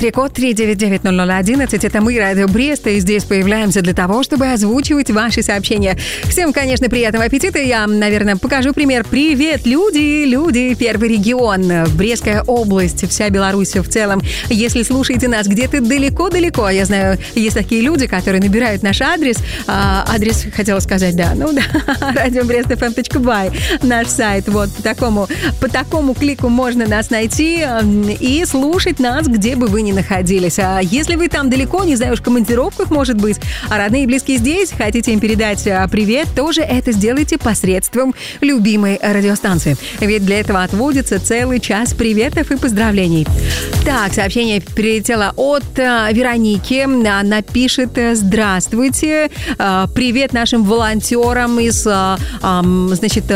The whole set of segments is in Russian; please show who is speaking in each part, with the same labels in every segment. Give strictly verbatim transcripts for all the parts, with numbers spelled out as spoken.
Speaker 1: Эфир-код три девять девять ноль ноль одиннадцать. Это мы, Радио Брест, и здесь появляемся для того, чтобы озвучивать ваши сообщения. Всем, конечно, приятного аппетита. Я, наверное, покажу пример. Привет, люди, люди, первый регион, Брестская область, вся Беларусь в целом. Если слушаете нас где-то далеко-далеко, я знаю, есть такие люди, которые набирают наш адрес. А, адрес, хотела сказать, да, ну да, радио брест эф эм точка бай, наш сайт. Вот по такому, по такому клику можно нас найти и слушать нас, где бы вы ни находились. А если вы там далеко, не знаю, уж в командировках, может быть, а родные и близкие здесь, хотите им передать привет, тоже это сделайте посредством любимой радиостанции. Ведь для этого отводится целый час приветов и поздравлений. Так, сообщение прилетело от а, Вероники. Она пишет: здравствуйте, а, привет нашим волонтерам из, а, а, значит,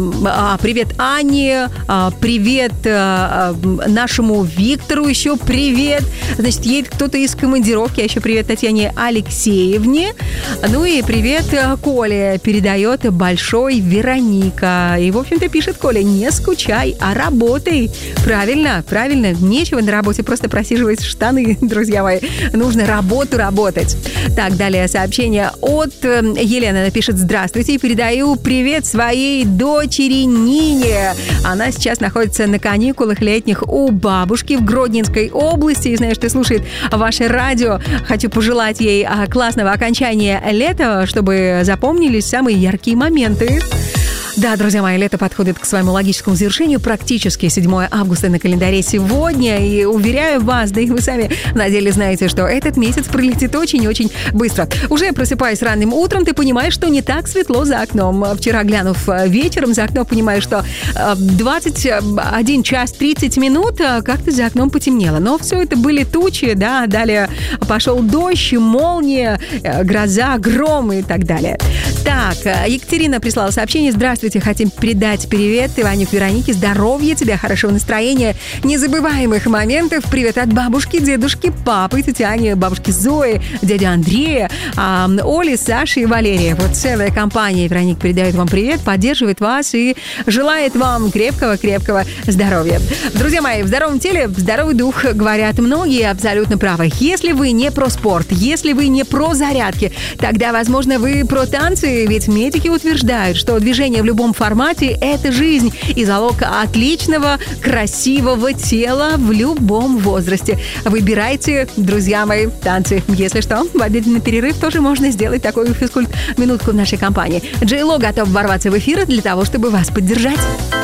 Speaker 1: а, привет Ане, а, привет а, нашему Виктору, еще привет. Значит, едет кто-то из командировки, а еще привет Татьяне Алексеевне. Ну и привет Коле передает большой Вероника. И, в общем-то, пишет Коля: не скучай, а работай. Правильно, правильно. Нечего на работе просто просиживать штаны, друзья мои. Нужно работу работать. Так, далее сообщение от Елены. Она пишет: здравствуйте, передаю привет своей дочери Нине. Она сейчас находится на каникулах летних у бабушки в Гродненской области. И знаю, что слушает ваше радио. Хочу пожелать ей классного окончания лета, чтобы запомнились самые яркие моменты. Да, друзья мои, лето подходит к своему логическому завершению. Практически седьмое августа на календаре сегодня. И уверяю вас, да и вы сами на деле знаете, что этот месяц пролетит очень-очень быстро. Уже просыпаясь ранним утром, ты понимаешь, что не так светло за окном. Вчера, глянув вечером за окно, понимаешь, что двадцать один час тридцать минут как-то за окном потемнело. Но все это были тучи, да, далее пошел дождь, молния, гроза, гром и так далее. Так, Екатерина прислала сообщение: здравствуйте. Хотим передать привет Иванюк Веронике. Здоровья тебе, хорошего настроения, незабываемых моментов. Привет от бабушки, дедушки, папы, Татьяне, бабушки Зои, дяди Андрея, э, Оли, Саши и Валерия. Вот целая компания Вероник передает вам привет, поддерживает вас и желает вам крепкого-крепкого здоровья. Друзья мои, в здоровом теле здоровый дух, говорят многие, абсолютно правы. Если вы не про спорт, если вы не про зарядки, тогда, возможно, вы про танцы, ведь медики утверждают, что движение в любом формате – это жизнь и залог отличного, красивого тела в любом возрасте. Выбирайте, друзья мои, танцы. Если что, в обеденный перерыв тоже можно сделать такую физкульт-минутку в нашей компании. Джей Ло готов ворваться в эфир для того, чтобы вас поддержать.